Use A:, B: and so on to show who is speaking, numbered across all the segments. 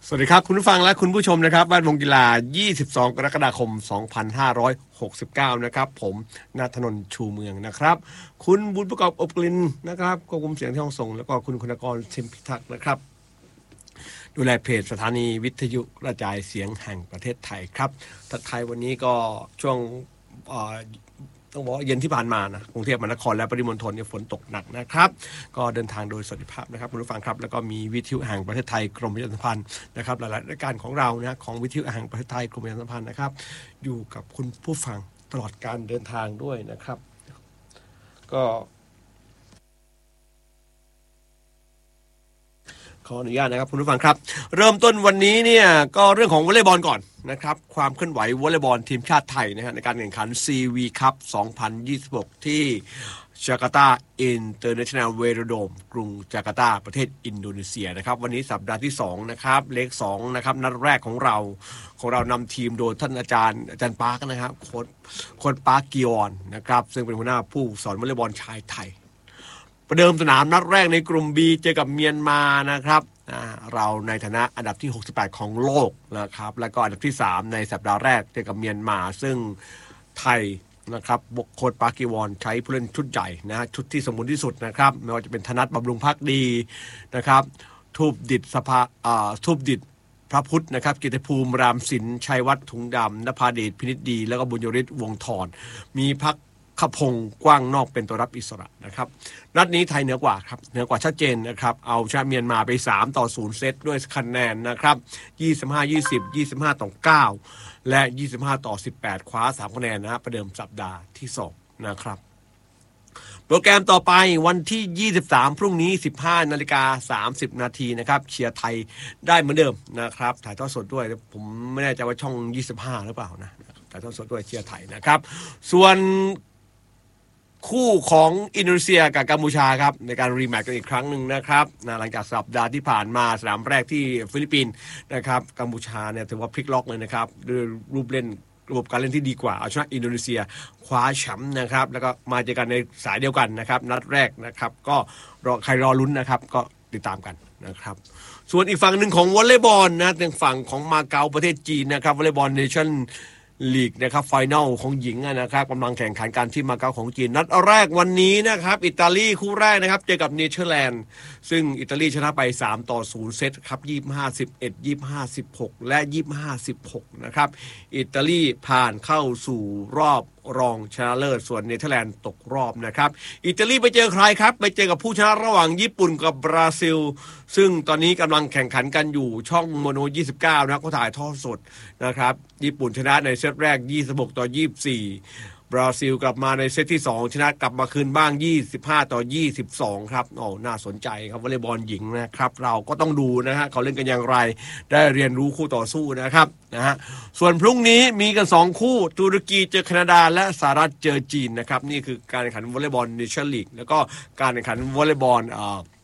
A: สวัสดีครับคุณผู้ฟังและคุณผู้ชมนะครับบ้านวงกีฬา22กรกฎาคม2569นะครับผมณถนนชูเมืองนะครับคุณบุญประกอบอบกลิ่นนะครับควบคุมเสียงที่ห้องส่งแล้วก็คุณคุณกรเทมพิทักษ์นะครับดูแลเพจสถานีวิทยุกระจายเสียงแห่งประเทศไทยครับทักทายวันนี้ก็ช่วงต้องบอกว่าเย็นที่ผ่านมานะกรุงเทพมหานครและปริมณฑลเนี่ยฝนตกหนักนะครับก็เดินทางโดยสวัสดิภาพนะครับคุณผู้ฟังครับแล้วก็มีวิทยุแห่งประเทศไทยกรมประชาสัมพันธ์นะครับหลายๆรายการของเรานะของวิทยุแห่งประเทศไทยกรมประชาสัมพันธ์นะครับอยู่กับคุณผู้ฟังตลอดการเดินทางด้วยนะครับก็ขออนุญาตนะครับคุณผู้ฟังครับเริ่มต้นวันนี้เนี่ยก็เรื่องของวอลเลย์บอลก่อนนะครับความเคลื่อนไหววอลเลย์บอลทีมชาติไทยนะฮะในการแข่งขัน CV Cup 2026 ที่จาการ์ตาอินเตอร์เนชั่นแนลเวโรโดมกรุงจาการ์ตาประเทศอินโดนีเซียนะครับวันนี้สัปดาห์ที่2นะครับเลข2นะครับนัดแรกของเรานำทีมโดยท่านอาจารย์ปาร์คนะครับโค้ชปาร์คกิออนนะครับซึ่งเป็นหัวหน้าผู้สอนวอลเลย์บอลชายไทยประเดิมสนามนัดแรกในกลุ่ม B เจอกับเมียนมานะครับเราในฐานะอันดับที่68ของโลกนะครับแล้วก็อันดับที่3ในสัปดาห์แรกเจอกับเมียนมาซึ่งไทยนะครับโค้ชปาร์กิวอนใช้ผู้เล่นชุดใหญ่นะชุดที่สมบูรณ์ที่สุดนะครับไม่ว่าจะเป็นธนัทบำรุงภักดีนะครับทูบดิษพระพุทธนะครับกิตติภูมิรามศิลป์ชัยวัฒน์ถุงดำนภาเดชพินิจดีแล้วก็บุญยริศวงศ์ธรมีพักขพงศ์กว้างนอกเป็นตัวรับอิสระนะครับนัดนี้ไทยเหนือกว่าครับเหนือกว่าชัดเจนนะครับเอาชนะเมียนมาไป3-0เซตด้วยคะแนนนะครับ25-20 25-9และ25-18คว้า3คะแนนนะประเดิมสัปดาห์ที่2นะครับโปรแกรมต่อไปวันที่23พรุ่งนี้ 15:30 นาทีนะครับเชียร์ไทยได้เหมือนเดิมนะครับถ่ายทอดสดด้วยผมไม่แน่ใจว่าช่อง25หรือเปล่านะถ่ายทอดสดด้วยเชียร์ไทยนะครับส่วนคู่ของอินโดนีเซียกับกัมพูชาครับในการรีแมตช์กันอีกครั้งหนึ่งนะครับหลังจากสัปดาห์ที่ผ่านมาสนามแรกที่ฟิลิปปินส์นะครับกัมพูชาเนี่ยถือว่าพลิกล็อกเลยนะครับด้วยรูปเล่นระบบการเล่นที่ดีกว่าเอาชนะอินโดนีเซียคว้าแชมป์นะครับแล้วก็มาเจอกันในสายเดียวกันนะครับนัดแรกนะครับก็ใครรอลุ้นนะครับก็ติดตามกันนะครับส่วนอีกฝั่งหนึ่งของวอลเลย์บอลนะทางฝั่งของมาเก๊าประเทศจีนนะครับวอลเลย์บอลเนชั่นลีกนะครับไฟนอลของหญิงนะครับกำลังแข่งขันกันที่มาเก๊าของจีนนัดแรกวันนี้นะครับอิตาลีคู่แรกนะครับเจอกับเนเธอร์แลนด์ซึ่งอิตาลีชนะไป3-0เซตครับ25-11 25-16และ25-16นะครับอิตาลีผ่านเข้าสู่รอบรองชนะเลิศส่วนเนเธอร์แลนด์ตกรอบนะครับอิตาลีไปเจอใครครับไปเจอกับผู้ชนะระหว่างญี่ปุ่นกับบราซิลซึ่งตอนนี้กำลังแข่งขันกันอยู่ช่องโมโน29นะก็ถ่ายทอดสดนะครับญี่ปุ่นชนะในเซตแรก26-24บราซิลกลับมาในเซตที่2ชนะกลับมาคืนบ้าง25-22ครับน่าสนใจครับวอลเลย์บอลหญิงนะครับเราก็ต้องดูนะฮะเขาเล่นกันอย่างไรได้เรียนรู้คู่ต่อสู้นะครับนะฮะส่วนพรุ่งนี้มีกัน2คู่ตุรกีเจอแคนาดาและสหรัฐเจอจีนนะครับนี่คือการแข่งขันวอลเลย์บอลเนชั่นลีกแล้วก็การแข่งขันวอลเลย์บอล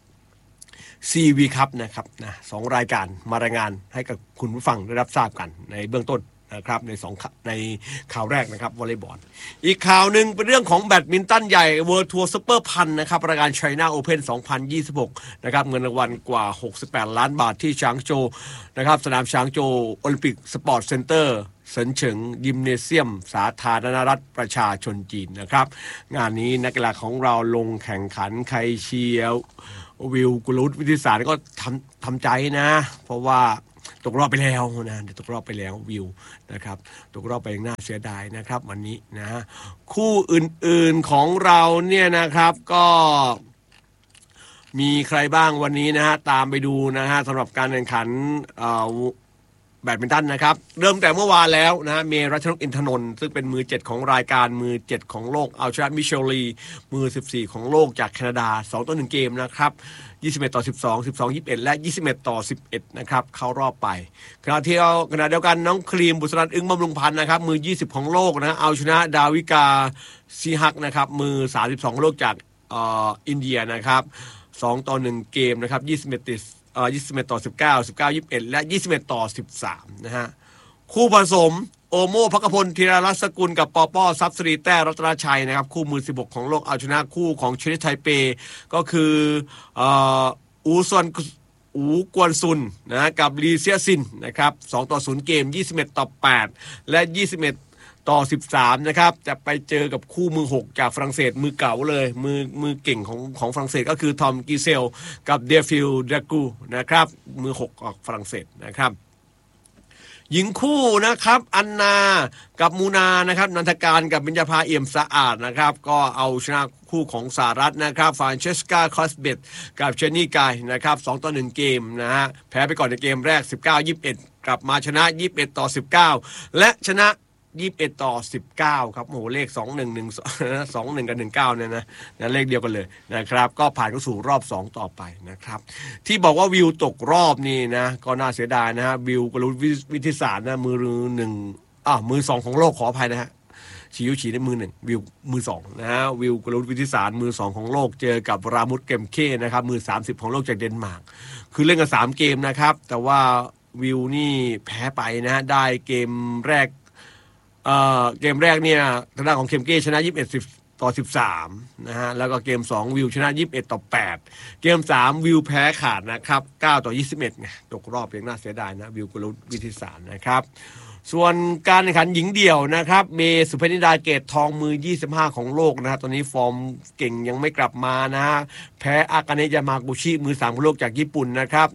A: CV ครับนะครับนะ2รายการมารายงานให้กับคุณผู้ฟังได้รับทราบกันในเบื้องต้นนะครับในข่าวแรกนะครับวอลเลย์บอลอีกข่าวหนึ่งเป็นเรื่องของแบดมินตันใหญ่ World Tour Super 1000นะครับรายการ China Open 2026นะครับเงินรางวัลกว่า68ล้านบาทที่ฉางโจวนะครับสนามฉางโจวโอลิมปิกสปอร์ตเซ็นเตอร์เซินเฉิงยิมเนเซียมสาธารณรัฐประชาชนจีนนะครับงานนี้นักกีฬาของเราลงแข่งขันใครเชียร์วิวกุลุตวิทยาศาสตร์ก็ทำใจนะเพราะว่าตกรอบไปแล้วนะตกรอบไปแล้ววิวนะครับตกรอบไปอย่างน่าเสียดายนะครับวันนี้นะคู่อื่นๆของเราเนี่ยนะครับก็มีใครบ้างวันนี้นะฮะตามไปดูนะฮะสำหรับการแข่งขันแบดมินตันนะครับเริ่มแต่เมื่อวานแล้วนะเมรัชนกอินทนนท์ซึ่งเป็นมือ7ของรายการมือ7ของโลกเอาชนะมิเชลลีมือ14ของโลกจากแคนาดา2-1เกมนะครับ21-12 12-21และ21-11นะครับเข้ารอบไปขณะเดียวกันน้องครีมบุษรัตน์อึ้งบำรุงพันธ์นะครับมือ20ของโลกนะเอาชนะดาวิกาซีฮักนะครับมือ32ของโลกจากอินเดียนะครับ2-1เกมนะครับ21-19 19-21และ21-13นะฮะคู่ผสมโอโม่ภักพลธีรรัตน์สกุลกับปอป้อทรัพย์สรีแต้รัตนชัยนะครับคู่มือ16ของโลกเอาชนะคู่ของชนิดไทเปก็คืออูอูกวนซุนนะกับลีเซียซินนะครับ2-0เกม21-8และ21-13นะครับจะไปเจอกับคู่มือ6จากฝรั่งเศสมือเก่าเลยมือเก่งของฝรั่งเศสก็คือทอมกีเซลกับเดฟิลดรากูนะครับมือ6ของฝรั่งเศสนะครับหญิงคู่นะครับอันนากับมูนานะครับนันทการกับบิญญาภาเอี่ยมสะอาดนะครับก็เอาชนะคู่ของสหรัฐนะครับฟรานเชสกาคอสเบตกับเชนนี่กายนะครับ2-1เกมนะฮะแพ้ไปก่อนในเกมแรก19-21กลับมาชนะ21-19และชนะ21-19ครับโอ้โหเลข21 กับ19เนี่ยนะเลขเดียวกันเลยนะครับก็ผ่านเข้าสู่รอบ2ต่อไปนะครับที่บอกว่าวิวตกรอบนี่นะก็น่าเสียดายนะฮะวิวกรุวิทิสารนะมือ2ของโลกขออภัยนะฮะชิวฉีได้มือ1วิวมือ2นะฮะวิวกรุวิทิสารมือ2ของโลกเจอกับรามุตเกมเคนะครับมือ30ของโลกจากเดนมาร์กคือเล่นกัน3เกมนะครับแต่ว่าวิวนี่แพ้ไปนะได้เกมแรกเนี่ยทางด้านของเคมเก้ชนะ21-13นะฮะแล้วก็เกม2วิวชนะ21-8เกม3วิวแพ้ขาดนะครับ9-21ไงตกรอบอย่างน่าเสียดายนะวิวกุลวิทิสารนะครับส่วนการแข่งขันหญิงเดี่ยวนะครับเมสุพนิดาเกตทองมือ25ของโลกนะฮะตอนนี้ฟอร์มเก่งยังไม่กลับมานะฮะแพ้อากาเนะยามากุชิมือ3ของโลกจากญี่ปุ่นนะครับ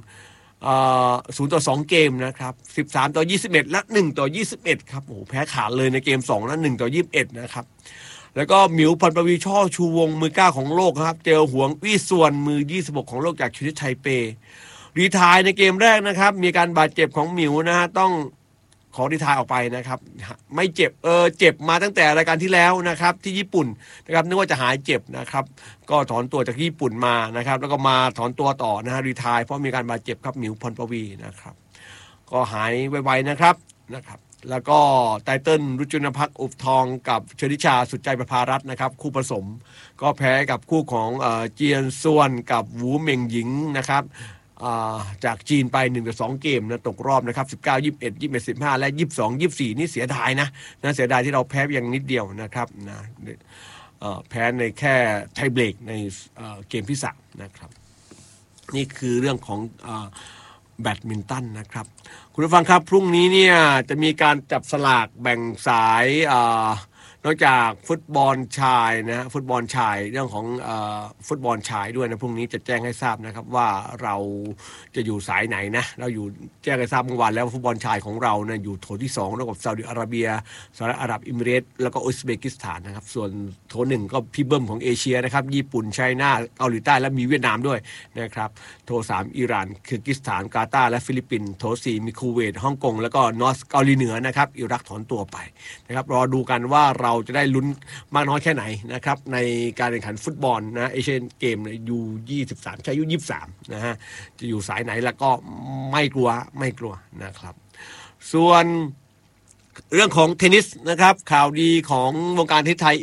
A: 0-2เกมนะครับ13-21และ1-21ครับโอ้โหแพ้ขาดเลยในเกม2และ1-21นะครับแล้วก็หมิวพรปวีช่อชูวงมือ9ของโลกครับเจอหวงวี่ส่วนมือ26ของโลกจากชนิดไทเปรีไทร์ในเกมแรกนะครับมีการบาดเจ็บของหมิวนะฮะต้องขอรีไทร์ออกไปนะครับไม่เจ็บเจ็บมาตั้งแต่รายการที่แล้วนะครับที่ญี่ปุ่นนะครับนึกว่าจะหายเจ็บนะครับก็ถอนตัวจากญี่ปุ่นมานะครับแล้วก็มาถอนตัวต่อนะฮะรีไทร์เพราะมีการบาดเจ็บครับหมิวพรปวีนะครับก็หายไวๆนะครับแล้วก็ไตเติ้ลรุจุนภักดิ์อุบทองกับชลิชาสุดใจประภารัตน์นะครับคู่ผสมก็แพ้กับคู่ของเจียนส่วนกับหูเหม่งหญิงนะครับจากจีนไป1-2เกมนะตกรอบนะครับ19-21 21-15และ22-24นี่เสียดายนะเสียดายที่เราแพ้เพียงนิดเดียวนะครับนะแพ้ในแค่ไทเบรกในเกมที่3นะครับนี่คือเรื่องของแบดมินตันนะครับคุณผู้ฟังครับพรุ่งนี้เนี่ยจะมีการจับสลากแบ่งสายนอกจากฟุตบอลชายนะฟุตบอลชายเรื่องของฟุตบอลชายด้วยนะพรุ่งนี้จะแจ้งให้ทราบนะครับว่าเราจะอยู่สายไหนนะเราอยู่แจ้งให้ทราบเมื่อวานแล้วฟุตบอลชายของเราเนี่ยอยู่โถที่2ระหว่างซาอุดิอาระเบียสหรัฐอาหรับเอมิเรตส์แล้วก็อุซเบกิสถานนะครับส่วนโถ1ก็พี่เบิ้มของเอเชียนะครับญี่ปุ่นไชน่าเกาหลีใต้และมีเวียดนามด้วยนะครับโถ3อิหร่านคิร์กิสถานกาตาร์และฟิลิปปินส์โถ4มีคูเวตฮ่องกงแล้วก็นอร์ทเกาหลีเหนือนะครับอิรักถอนตัวไปนะครับรอดูกันว่าเราจะได้ลุ้นมากน้อยแค่ไหนนะครับในการแข่งขันฟุตบอลนะเอเชียนเกมยู23ใช้ยู23นะฮะจะอยู่สายไหนแล้วก็ไม่กลัวนะครับ ส่วนเรื่องของเทนนิสนะครับข่าวดีของวงการเทนนิสไทย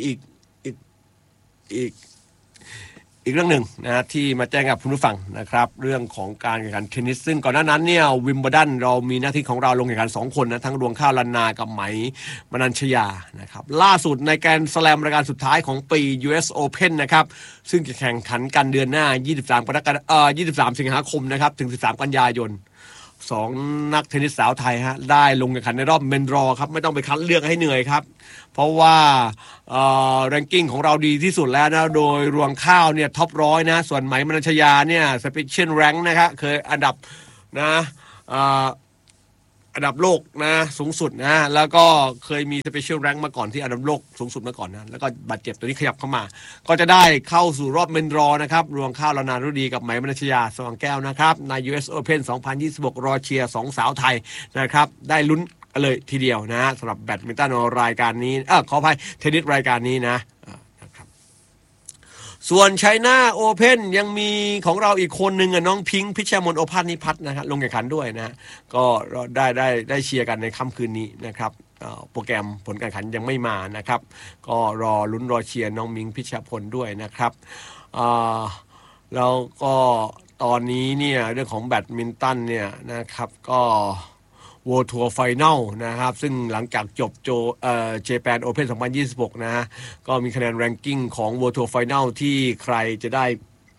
A: อีกเรื่องหนึ่งนะที่มาแจ้งกับคุณผู้ฟังนะครับเรื่องของการแข่งขันเทนนิสซึ่งก่อนหน้านั้นเนี่ยวิมเบิลดันเรามีหน้าที่ของเราลงแข่งขัน2คนนะทั้งรวงข้าวลันนากับไหมมนัญชยานะครับล่าสุดในแกรนด์สแลมรายการสุดท้ายของปี US Open นะครับซึ่งจะแข่งขันกันเดือนหน้า23สิงหาคมนะครับถึง13กันยายน2นักเทนนิสสาวไทยฮะได้ลงแข่งขันในรอบเมนดรอครับไม่ต้องไปคัดเลือกให้เหนื่อยครับเพราะว่าแรงกิ้งของเราดีที่สุดแล้วนะโดยรวงข้าวเนี่ยท็อป100นะส่วนไหมมนัญชยาเนี่ยสเปเชียลแรงค์นะครับเคยอันดับนะอันดับโลกนะสูงสุดนะแล้วก็เคยมีสเปเชียลแรงค์มาก่อนที่อันดับโลกสูงสุดมาก่อนนะแล้วก็บาดเจ็บตัวนี้ขยับเข้ามาก็จะได้เข้าสู่รอบเมนดรอนะครับรวงข้าวลานารุดีกับไหมมนัญชยาสว่างแก้วนะครับใน US Open 2026รอเชียร์2สาวไทยนะครับได้ลุ้นเลยทีเดียวนะสำหรับแบดมินตันรายการนี้ขออภัยเทนนิสรายการนี้นะครับส่วนไชน่าโอเพ่นยังมีของเราอีกคนหนึ่งน้องพิงค์พิชมนต์โอภาสนิพัฒน์นะครับลงแข่งขันด้วยนะก็ได้เชียร์กันในค่ำคืนนี้นะครับโปรแกรมผลการแข่งขันยังไม่มานะครับก็รอลุ้นรอเชียร์น้องมิงพิชพลด้วยนะครับแล้วก็ตอนนี้เนี่ยเรื่องของแบดมินตันเนี่ยนะครับก็World Tour Final นะครับซึ่งหลังจากจบJapan Open 2026นะฮะก็มีคะแนนแรงกิ้งของ World Tour Final ที่ใครจะได้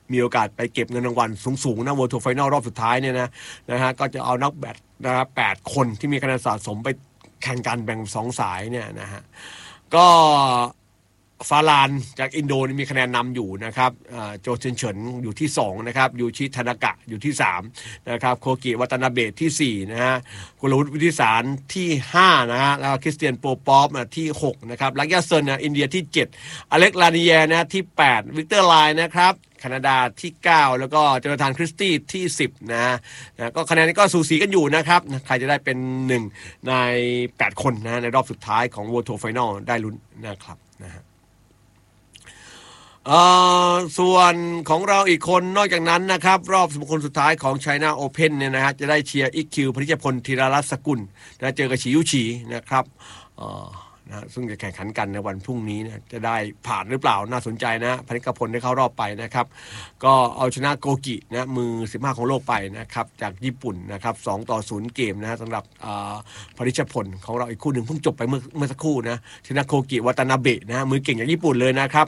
A: มีโอกาสไปเก็บเงินรางวัลสูงๆนะ World Tour Final รอบสุดท้ายเนี่ยนะฮะก็จะเอานักแบดนะครับ8 คนที่มีคะแนนสะสมไปแข่งกันแบ่ง2 สายเนี่ยนะฮะก็ฟาลานจากอินโดนีมีคะแนนนำอยู่นะครับโจเฉินอยู่ที่2นะครับยูชิทานากะอยู่ที่3นะครับโคกิวัตนาเบะที่4นะฮะกุลวุฒิวิทิสารที่5นะฮะแล้วคริสเตียนโปปอฟที่6นะครับลักยาเซินอินเดียที่7อเล็กลานีแยนะที่8วิกเตอร์ไลน์นะครับแคนาดาที่9แล้วก็โจนาธานคริสตี้ที่10นะก็คะแนนนี้ก็สูสีกันอยู่นะครับใครจะได้เป็น1ใน8คนนะในรอบสุดท้ายของ World Tour Final ได้ลุ้นนะครับนะฮะส่วนของเราอีกคนนอกจากนั้นนะครับรอบ10 คนสุดท้ายของ China Open เนี่ยนะฮะจะได้เชียร์อิกคิวพนิชพลธีรรัตน์สกุลนะเจอกับฉียุฉีนะครับนะซึ่งจะแข่งขันกันในวันพรุ่งนี้นะจะได้ผ่านหรือเปล่าน่าสนใจนะพนิชพลได้เข้ารอบไปนะครับก็เอาชนะโกกินะมือ15ของโลกไปนะครับจากญี่ปุ่นนะครับ2-0เกมนะสำหรับพนิชพลของเราอีกคู่หนึ่งเพิ่งจบไปเมื่อสักครู่นะชนะโกกิวัตนาเบะนะมือเก่งจากญี่ปุ่นเลยนะครับ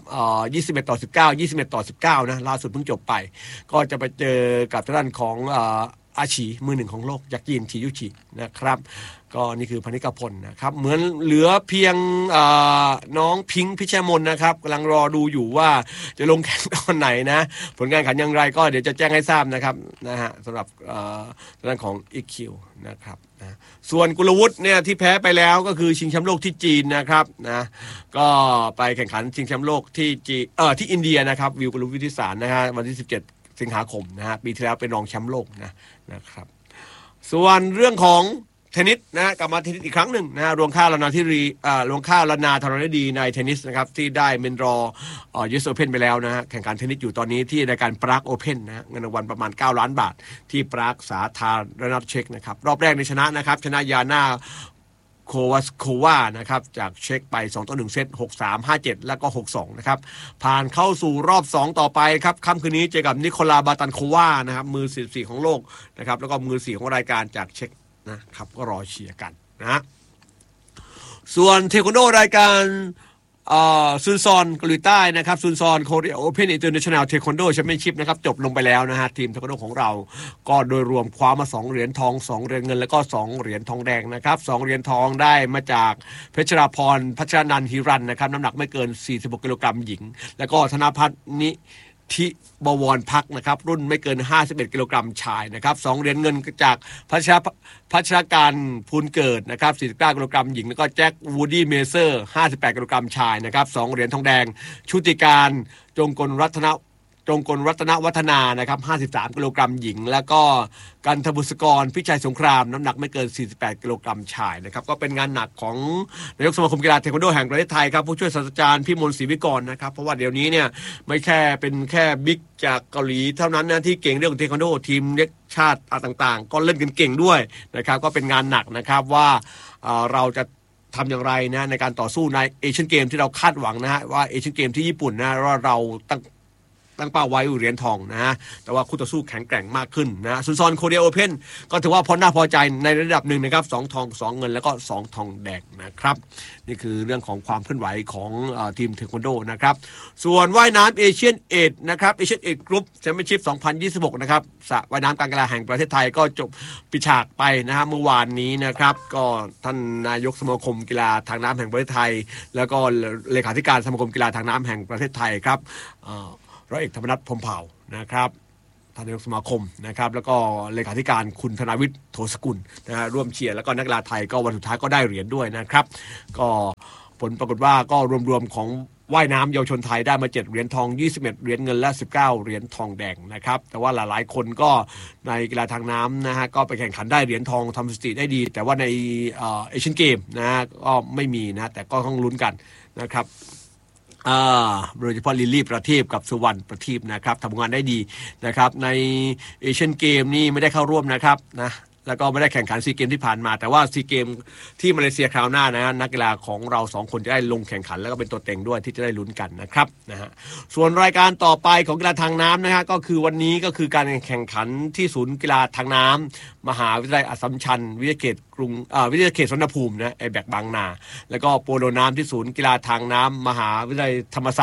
A: 21-19 21-19นะล่าสุดเพิ่งจบไปก็จะไปเจอกับทางด้านของอาชีมือ1ของโลกจากจีนฉียุชินะครับก็นี่คือพนิชพลนะครับเหมือนเหลือเพียงน้องพิงค์พิชมนนะครับกำลังรอดูอยู่ว่าจะลงแข่งตอนไหนนะผลการแข่งขันอย่างไรก็เดี๋ยวจะแจ้งให้ทราบนะครับนะฮะสำหรับด้านของ EQ นะครับนะส่วนกุลวุฒิเนี่ยที่แพ้ไปแล้วก็คือชิงแชมป์โลกที่จีนนะครับนะก็ไปแข่งขันชิงแชมป์โลกที่ที่อินเดียนะครับวิวกุลวุฒิวิทิสารนะฮะวันที่17 สิงหาคมนะฮะปีที่แล้วเป็นรองแชมป์โลกนะครับส่วนเรื่องของเทนนิสนะกลับมาเทนนิสอีกครั้งหนึ่งนะรวงข้าวลานาธารณดีในเทนนิสนะครับที่ได้เมนรยูสโอเพ่นไปแล้วนะฮะแข่งขันเทนนิสอยู่ตอนนี้ที่รายการปรากโอเพ่นนะเงินรางวัลประมาณ9 ล้านบาทที่ปรากสาธารณรัฐเช็กนะครับรอบแรกในชนะนะครับชนะยาน่าโควานะครับจากเช็กไป2-1เซต 6-3 5-7 แล้วก็ 6-2 นะครับผ่านเข้าสู่รอบ2ต่อไปครับค่ำคืนนี้เจอกับนิโคลาบาตันโควานะครับมือ14ของโลกนะครับแล้วก็มือ4ของรายการจากเช็กนะครับก็รอเชียร์กันนะส่วนเทควันโดรายการซุนซอนเกาหลีใต้นะครับซุนซอนโคเรียโอเพ่นอินเตอร์เนชั่นแนลเทควันโดแชมเปี้ยนชิพนะครับจบลงไปแล้วนะฮะทีมเทควันโดของเราก็โดยรวมคว้ามา2 เหรียญทอง2 เหรียญเงินแล้วก็2 เหรียญทองแดงนะครับ2 เหรียญทองได้มาจากเพชรราพรพัชรนันท์ฮิรันนะครับน้ำหนักไม่เกิน46 กิโลกรัมหญิงแล้วก็ธนภัทรนิธิบวรพักนะครับรุ่นไม่เกิน51 กิโลกรัมชายนะครับ2 เหรียญเงินจากพัชรการพูนเกิดนะครับ49 กิโลกรัมหญิงแล้วก็แจ็ควูดี้เมเซอร์58 กิโลกรัมชายนะครับ2 เหรียญทองแดงชุติการจงกลรัตนวัฒนานะครับ53 กิโลกรัมหญิงแล้วก็กันทบุษกรพิชัยสงครามน้ำหนักไม่เกิน48 กิโลกรัมชายนะครับก็เป็นงานหนักของนายกสมาคมกีฬาเทควันโดแห่งประเทศไทยครับผู้ช่วยศาสตราจารย์พิมลศรีวิกรนะครับเพราะว่าเดี๋ยวนี้เนี่ยไม่แค่เป็นแค่บิ๊กจากเกาหลีเท่านั้นนะที่เก่งเรื่องเทควันโดทีมเล็กชาติต่างๆก็เล่นกันเก่งด้วยนะครับก็เป็นงานหนักนะครับว่าเราจะทำอย่างไรนะในการต่อสู้ในเอเชียนเกมที่เราคาดหวังนะฮะว่าเอเชียนเกมที่ญี่ปุ่นนะว่าเราตั้งเป้าไว้เหรียญทองนะฮะแต่ว่าคู่ต่อสู้แข็งแกร่งมากขึ้นนะซุนซอนโคเรียโอเพ่นก็ถือว่าน่าพอใจในระดับหนึ่งนะครับ2 ทอง 2 เงินแล้วก็2 ทองแดงนะครับนี่คือเรื่องของความเคลื่อนไหวของทีมเทควันโดนะครับส่วนว่ายน้ำเอเชียนเอทนะครับเอเชียนเอทกรุ๊ปแชมเปี้ยนชิพ 2026 นะครับสระว่ายน้ำการกีฬาแห่งประเทศไทยก็จบปิดฉากไปนะฮะเมื่อวานนี้นะครับก็ท่านนายกสมาคมกีฬาทางน้ำแห่งประเทศไทยแล้วก็เลขาธิการสมาคมกีฬาทางน้ำแห่งประเทศไทยครับร้อยเอกธรรมนัสพรหมเผ่านะครับท่านนายกสมาคมนะครับแล้วก็เลขาธิการคุณธนาวิทย์โถสกุลนะฮะร่วมเชียร์แล้วก็นักกีฬาไทยก็วันสุดท้ายก็ได้เหรียญด้วยนะครับก็ผลปรากฏว่าก็รวมๆของว่ายน้ำเยาวชนไทยได้มา7 เหรียญทอง21 เหรียญเงินและ19 เหรียญทองแดงนะครับแต่ว่าหลายๆคนก็ในกีฬาทางน้ำนะฮะก็ไปแข่งขันได้เหรียญทองทำสถิติได้ดีแต่ว่าในเอเชียนเกมนะฮะก็ไม่มีนะแต่ก็ต้องลุ้นกันนะครับโดยเฉพาะลิลลี่ประทีปกับสุวรรณประทีปนะครับทำงานได้ดีนะครับในเอเชียนเกมนี่ไม่ได้เข้าร่วมนะครับนะแล้วก็ไม่ได้แข่งขันซีเกมที่ผ่านมาแต่ว่าซีเกมที่มาเลเซียคราวหน้านะนักกีฬาของเรา2 คนจะได้ลงแข่งขันแล้วก็เป็นตัวเต็งด้วยที่จะได้ลุ้นกันนะครับนะฮะส่วนรายการต่อไปของกีฬาทางน้ำนะฮะก็คือวันนี้ก็คือการแข่งขันที่ศูนย์กีฬาทางน้ำมหาวิทยาลัยอัสสัมชัญวิทยาเขตวิทยาเขตสวนภูมินะไอแบกบางนาแล้วก็โปโลน้ำที่ศูนย์กีฬาทางน้ำมหาวิทยาลัยธรรมศาสตร์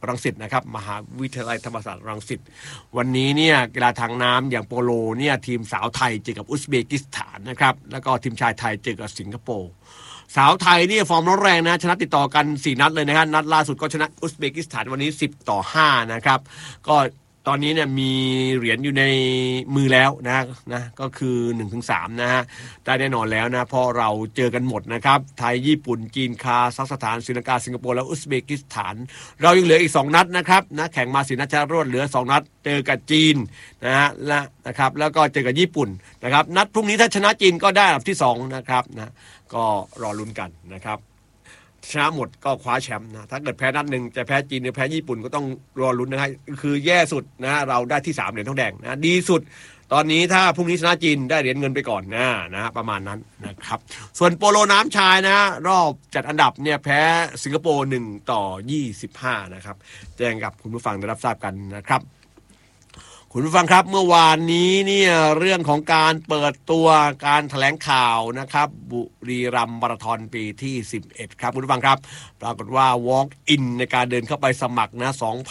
A: รังสิตนะครับมหาวิทยาลัยธรรมศาสตร์รังสิตวันนี้เนี่ยกีฬาทางน้ำอย่างโปโลเนี่ยทีมสาวไทยเจอกับอุซเบกิสถานนะครับแล้วก็ทีมชายไทยเจอกับสิงคโปร์สาวไทยนี่ฟอร์มร้อนแรงนะชนะติดต่อกัน4นัดเลยนะครับนัดล่าสุดก็ชนะอุซเบกิสถานวันนี้10-5นะครับก็ตอนนี้เนี่ยมีเหรียญอยู่ในมือแล้วนะก็คือ 1-3 นะฮะได้แน่นอนแล้วนะเพราะเราเจอกันหมดนะครับไทยญี่ปุ่นจีนคาซัคสถานศรีลังกาสิงคโปร์และอุซเบกิสถานเรายังเหลืออีก2นัดนะครับนะแข่งมา4นัดชนะรวดเหลือ2นัดเจอกับจีนนะฮะนะครับแล้วก็เจอกับญี่ปุ่นนะครับนัดพรุ่งนี้ถ้าชนะจีนก็ได้อันดับที่2นะครับนะก็รอลุ้นกันนะครับชนะหมดก็คว้าแชมป์นะถ้าเกิดแพ้นัดหนึ่งจะแพ้จีนหรือแพ้ญี่ปุ่นก็ต้องรอลุ้นนะครับคือแย่สุดนะเราได้ที่3เหรียญทองแดงนะดีสุดตอนนี้ถ้าพรุ่งนี้ชนะจีนได้เหรียญเงินไปก่อนนะประมาณนั้นนะครับส่วนโปโลน้ำชายนะรอบจัดอันดับเนี่ยแพ้สิงคโปร์1-25นะครับแจ้งกับคุณผู้ฟังได้รับทราบกันนะครับคุณผู้ฟังครับเมื่อวานนี้เนี่ยเรื่องของการเปิดตัวการแถลงข่าวนะครับบุรีรัมย์มาราธอนปีที่11ครับคุณผู้ฟังครับปรากฏว่า walk in ในการเดินเข้าไปสมัครนะ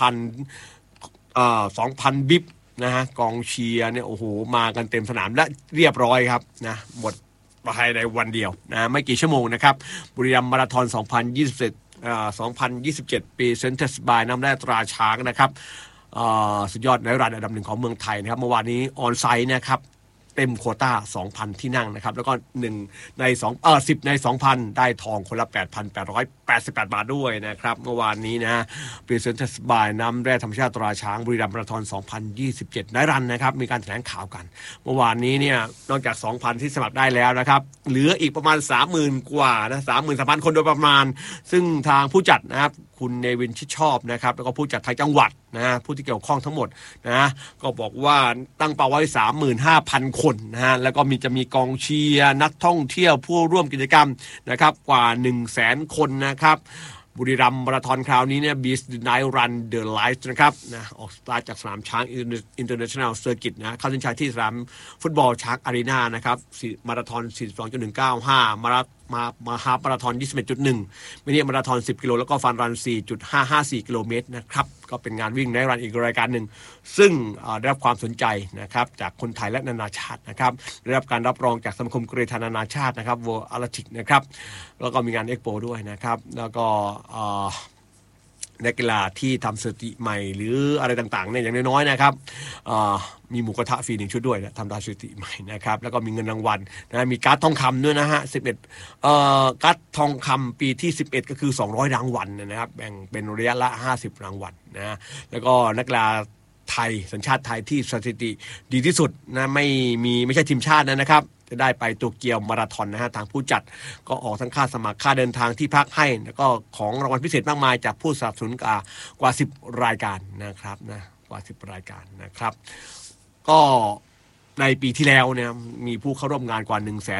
A: 2,000 บิ๊บนะฮะกองเชียร์เนี่ยโอ้โหมากันเต็มสนามและเรียบร้อยครับนะหมดภายในวันเดียวนะไม่กี่ชั่วโมงนะครับบุรีรัมย์มาราธอน2027 ปีเซ็นเตอร์สบายน้ำแร่ตราช้างนะครับสุดยอดในรันอันดับ 1ของเมืองไทยนะครับเมื่อวานนี้ออนไซต์นะครับเต็มโควต้า 2,000 ที่นั่งนะครับแล้วก็10 ใน 2,000 ได้ทองคนละ 8,888 บาทด้วยนะครับเมื่อวานนี้นะพรีเซนเตอร์บายน้ำแร่ธรรมชาติตราช้างบุรีรัมย์มาราธอน2027ในรันนะครับมีการแถลงข่าวกันเมื่อวานนี้เนี่ยนอกจาก 2,000 ที่สมัครได้แล้วนะครับเหลืออีกประมาณ 30,000 กว่านะ 33,000 คนโดยประมาณซึ่งทางผู้จัดนะครับคุณเนวินชิดชอบนะครับแล้วก็ผู้จัดทางจังหวัดนะผู้ที่เกี่ยวข้องทั้งหมดนะก็บอกว่าตั้งเป้าไว้ 35,000 คนนะฮะแล้วก็จะมีกองเชียร์นักท่องเที่ยวผู้ร่วมกิจกรรมนะครับกว่า 100,000 คนนะครับบุรีรัมย์มาราธอนคราวนี้เนี่ย Beast the Night Run the Light นะครับนะออกสตาร์ทจากสนามช้าง International Circuit นะเข้าเส้นชัยที่สนามฟุตบอลช้างอารีนานะครับมาราธอน 42.195 มาฮามาราธอน 21.1 มินิมาราธอน 10 กิโลแล้วก็ฟันรัน 4.554 กิโลเมตรนะครับก็เป็นงานวิ่งในรันอีกรายการหนึ่งซึ่งได้รับความสนใจนะครับจากคนไทยและนานาชาตินะครับได้รับการรับรองจากสมาคมกรีฑานานาชาตินะครับ World Athletics นะครับแล้วก็มีงานเอ็กโปด้วยนะครับแล้วก็นักกีฬาที่ทำสถิติใหม่หรืออะไรต่างๆเนี่ยอย่างน้อยๆนะครับมีหมูกระทะฟรี1ชุดด้วยนะทำได้สถิติใหม่นะครับแล้วก็มีเงินรางวัลนะมีการ์ดทองคำด้วยนะฮะการ์ดทองคำปีที่11ก็คือ200รางวัลนะครับแบ่งเป็นระยะละ50รางวัลนะแล้วก็นักกีฬาไทยสัญชาติไทยที่สถิติดีที่สุดนะไม่ใช่ทีมชาตินะครับจะได้ไปโตเกียวมาราธอนนะฮะทางผู้จัดก็ออกทั้งค่าสมัครค่าเดินทางที่พักให้แล้วก็ของรางวัลพิเศษมากมายจากผู้สนับสนุนกว่า10รายการนะครับนะกว่า10รายการนะครับก็ในปีที่แล้วเนี่ยมีผู้เข้าร่วมงานกว่า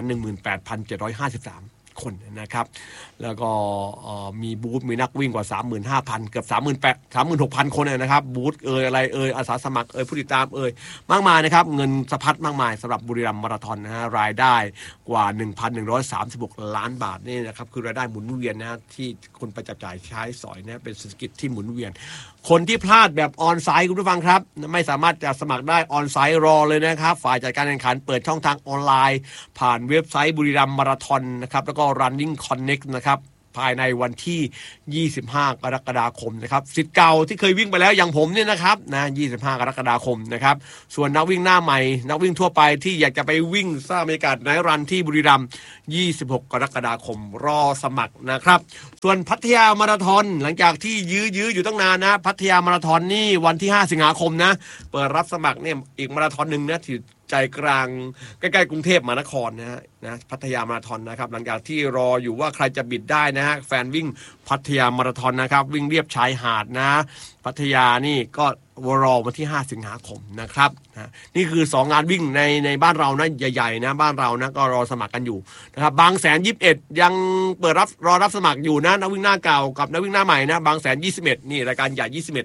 A: 118,753 คนนะครับแล้วก็มีบูธมีนักวิ่งกว่า 35,000 เกือบ 36,000 คนนะครับบูธอะไรอาสาสมัครผู้ติดตามมากมายนะครับเงินสะพัดมากมายสำหรับบุรีรัมย์มาราธอนนะฮะรายได้กว่า 1,136 ล้านบาทนี่นะครับคือรายได้หมุนเวียนนะที่คนไปจับจ่ายใช้สอยนะเป็นเศรษฐกิจที่หมุนเวียนคนที่พลาดแบบออนไซต์คุณผู้ฟังครับไม่สามารถจะสมัครได้ออนไซต์รอเลยนะครับฝ่ายจัดการแข่งขันเปิดช่องทางออนไลน์ผ่านเว็บไซต์บุรีรัมย์มาราธอนนะครับแล้วก็ Running Connect นะครับภายในวันที่25กรกฎาคมนะครับศิษย์เก่าที่เคยวิ่งไปแล้วอย่างผมเนี่ยนะครับนะ25กรกฎาคมนะครับส่วนนักวิ่งหน้าใหม่นักวิ่งทั่วไปที่อยากจะไปวิ่งสร้างบรรยากาศในรันที่บุรีรัมย์26กรกฎาคมรอสมัครนะครับส่วนพัทยามาราธอนหลังจากที่ยื้ออยู่ตั้งนานนะพัทยามาราธอนนี่วันที่5สิงหาคมนะเปิดรับสมัครเนี่ยอีกมาราธอนนึงนะที่ใจกลางใกล้ๆกรุงเทพมหานครนะพัทยามาราธอนนะครับหลังจากที่รออยู่ว่าใครจะบิดได้นะฮะแฟนวิ่งพัทยามาราธอนนะครับวิ่งเลียบชายหาดนะพัทยานี่ก็รอวันที่5สิงหาคมนะครับนะนี่คือ2งานวิ่งในบ้านเรานะใหญ่ๆนะบ้านเรานะก็รอสมัครกันอยู่นะครับบางแสน21ยังเปิดรอรับสมัครอยู่นะนักวิ่งหน้าเก่ากับนักวิ่งหน้าใหม่นะบางแสน21นี่รายการใหญ่21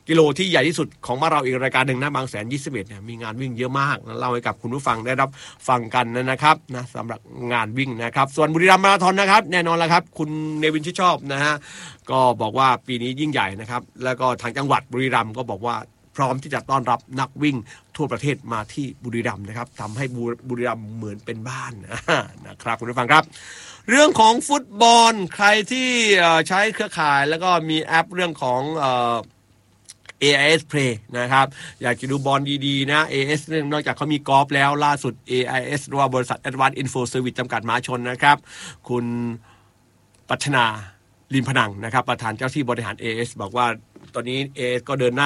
A: กิโลที่ใหญ่ที่สุดของบ้านเราอีกรายการหนึ่งนะบางแสน21เนี่ยมีงานวิ่งเยอะมากนะเล่าให้กับคุณผู้ฟังได้รับฟังกันนะครับนะสำหรับงานวิ่งนะครับส่วนบุรีรัมย์มาราธอนนะครับแน่นอนแล้วครับคุณเนวินชิดชอบนะฮะก็บอกว่าปีนี้ยิ่งใหญ่นะครับแล้วก็ทางจังหวัดบุรีรัมย์ก็บอกว่าพร้อมที่จะต้อนรับนักวิ่งทั่วประเทศมาที่บุรีรัมย์นะครับทำให้บุรีรัมย์เหมือนเป็นบ้านนะครับคุณผู้ฟังครับเรื่องของฟุตบอลใครที่ใช้เครือข่ายแล้วก็มีแอปเรื่องของAIS Play นะครับอยากจะดูบอลดีๆนะ AIS นอกจากเขามีกอล์ฟแล้วล่าสุด AIS หรือว่าบริษัท Advanced Info Service จำกัดมหาชนนะครับคุณปัชนาลิมพนังนะครับประธานเจ้าที่บริหาร AIS บอกว่าตอนนี้ AIS ก็เดินหน้า